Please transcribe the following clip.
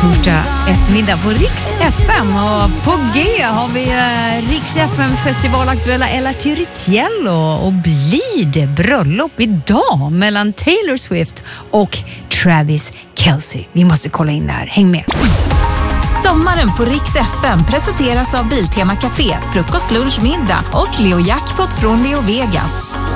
torsdag eftermiddag på Rix FM. Och på G har vi Rix FM festivalaktuella Ella Tiritiello. Och blir det bröllop idag mellan Taylor Swift och Travis Kelce? Vi måste kolla in det här. Häng med! Sommaren på Rix FM presenteras av Biltema Café, frukost, lunch, middag och Leo Jackpot från Leo Vegas.